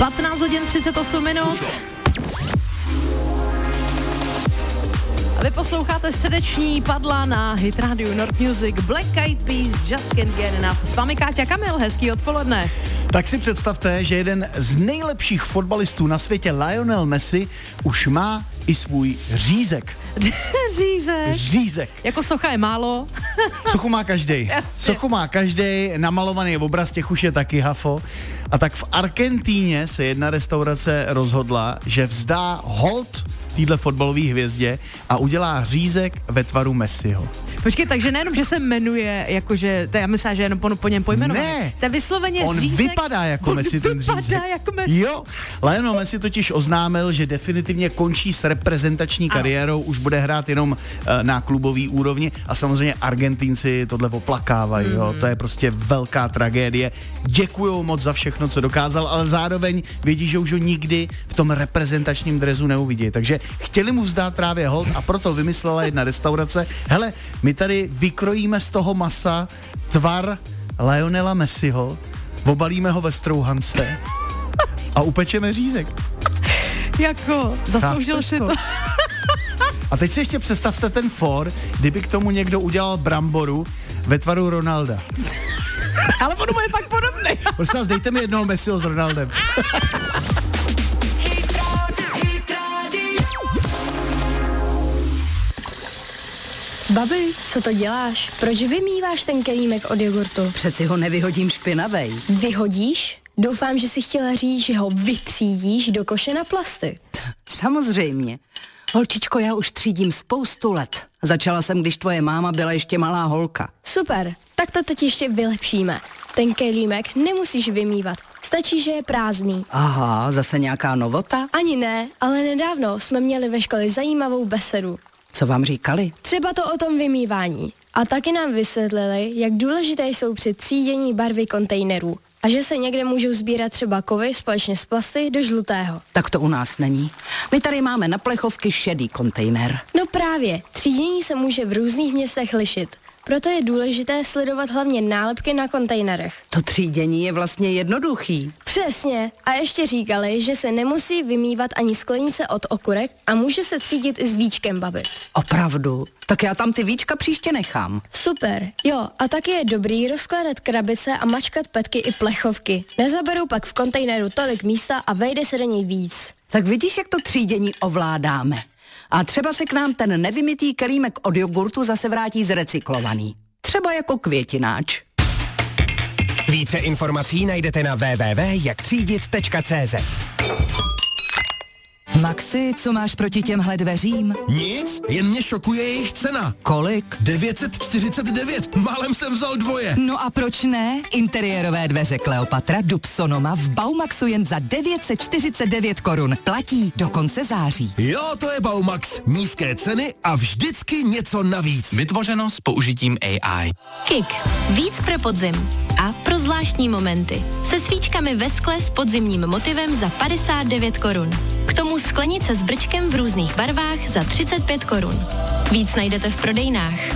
15 hodin 38 minut. A vy posloucháte středeční padla na Hit Radio North Music, Black Eyed Peas, Just Can't Get Enough. S vámi Káťa Kamil, hezký odpoledne. Tak si představte, že jeden z nejlepších fotbalistů na světě, Lionel Messi, už má i svůj řízek. Řízek. Jako socha je málo. Sochu má každej. Sochu má každej, namalovaný obraz těch už je taky hafo. A tak v Argentíně se jedna restaurace rozhodla, že vzdá hold týhle fotbalové hvězdě a udělá řízek ve tvaru Messiho. Počkej, takže nejenom, že se jmenuje, jakože, to já myslím, že jenom po něm pojmenovaný. Ne, to je vysloveně on řízek. Vypadá jako Messi, ten řízek. Vypadá jako Messi. Jo, Lionel Messi totiž oznámil, že definitivně končí s reprezentační kariérou, už bude hrát jenom na klubový úrovni a samozřejmě Argentínci tohle oplakávají, jo, to je prostě velká tragédie. Děkujou moc za všechno, co dokázal, ale zároveň vědí, že už ho nikdy v tom reprezentačním dresu neuvidí, takže chtěli mu vzdát právě hold a proto vymyslela jedna restaurace, hele, my tady vykrojíme z toho masa tvar Lionela Messiho, obalíme ho ve strouhance a upečeme řízek. Jako, zasloužil si to. A teď si ještě představte ten for, kdyby k tomu někdo udělal bramboru ve tvaru Ronalda. Ale on mu je fakt podobný. Prosím vás, dejte mi jednoho Messiho s Ronaldem. Babi, co to děláš? Proč vymýváš ten kelímek od jogurtu? Přeci ho nevyhodím špinavej. Vyhodíš? Doufám, že si chtěla říct, že ho vytřídíš do koše na plasty. Samozřejmě. Holčičko, já už třídím spoustu let. Začala jsem, když tvoje máma byla ještě malá holka. Super, tak to teď ještě vylepšíme. Ten kelímek nemusíš vymývat. Stačí, že je prázdný. Aha, zase nějaká novota? Ani ne, ale nedávno jsme měli ve škole zajímavou besedu. Co vám říkali? Třeba to o tom vymývání. A taky nám vysvětlili, jak důležité jsou při třídění barvy kontejnerů. A že se někde můžou sbírat třeba kovy společně s plasty do žlutého. Tak to u nás není. My tady máme na plechovky šedý kontejner. No právě, třídění se může v různých městech lišit. Proto je důležité sledovat hlavně nálepky na kontejnerech. To třídění je vlastně jednoduchý. Přesně. A ještě říkali, že se nemusí vymývat ani sklenice od okurek a může se třídit i s víčkem, babi. Opravdu? Tak já tam ty víčka příště nechám. Super. Jo, a taky je dobrý rozkládat krabice a mačkat petky i plechovky. Nezaberou pak v kontejneru tolik místa a vejde se do něj víc. Tak vidíš, jak to třídění ovládáme. A třeba se k nám ten nevymytý kelímek od jogurtu zase vrátí zrecyklovaný. Třeba jako květináč. Více informací najdete na www.jaktřídit.cz. Maxi, co máš proti těmhle dveřím? Nic, jen mě šokuje jejich cena. Kolik? 949, málem jsem vzal dvoje. No a proč ne? Interiérové dveře Kleopatra Dub Sonoma v Baumaxu jen za 949 korun. Platí do konce září. Jo, to je Baumax. Nízké ceny a vždycky něco navíc. Vytvořeno s použitím AI. Kik. Víc pro podzim. A pro zvláštní momenty. Se svíčkami ve skle s podzimním motivem za 59 korun. K tomu sklenice s brčkem v různých barvách za 35 korun. Víc najdete v prodejnách.